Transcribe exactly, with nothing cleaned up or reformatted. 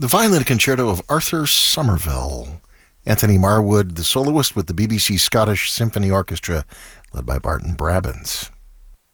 The Violin Concerto of Arthur Somerville. Anthony Marwood, the soloist with the B B C Scottish Symphony Orchestra, led by Barton Brabbins.